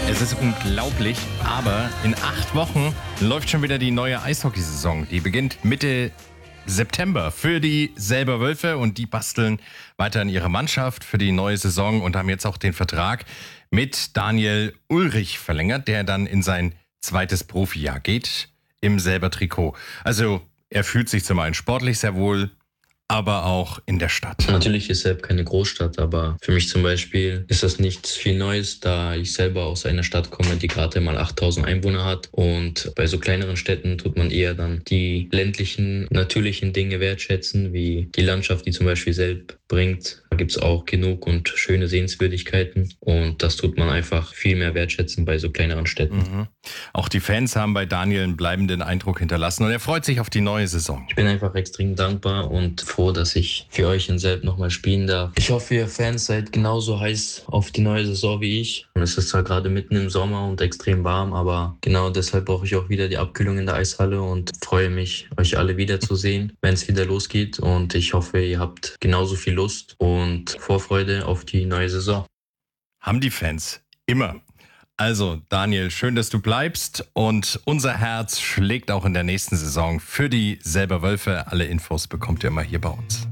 Es ist unglaublich, aber in 8 Wochen läuft schon wieder die neue Eishockeysaison. Die beginnt Mitte September für die Selber Wölfe und die basteln weiter an ihrer Mannschaft für die neue Saison und haben jetzt auch den Vertrag mit Daniel Ulrich verlängert, der dann in sein zweites Profijahr geht im Selber Trikot. Also er fühlt sich zum einen sportlich sehr wohl, aber auch in der Stadt. Natürlich ist Selb keine Großstadt, aber für mich zum Beispiel ist das nichts viel Neues, da ich selber aus einer Stadt komme, die gerade mal 8000 Einwohner hat. Und bei so kleineren Städten tut man eher dann die ländlichen, natürlichen Dinge wertschätzen, wie die Landschaft, die zum Beispiel Selb bringt. Da gibt es auch genug und schöne Sehenswürdigkeiten. Und das tut man einfach viel mehr wertschätzen bei so kleineren Städten. Mhm. Auch die Fans haben bei Daniel einen bleibenden Eindruck hinterlassen und er freut sich auf die neue Saison. Ich bin einfach extrem dankbar und froh, dass ich für euch in Selb nochmal spielen darf. Ich hoffe, ihr Fans seid genauso heiß auf die neue Saison wie ich. Und es ist zwar gerade mitten im Sommer und extrem warm, aber genau deshalb brauche ich auch wieder die Abkühlung in der Eishalle und freue mich, euch alle wiederzusehen, wenn es wieder losgeht. Und ich hoffe, ihr habt genauso viel Lust und Vorfreude auf die neue Saison. Haben die Fans immer. Also Daniel, schön, dass du bleibst und unser Herz schlägt auch in der nächsten Saison für die Selber Wölfe. Alle Infos bekommt ihr immer hier bei uns.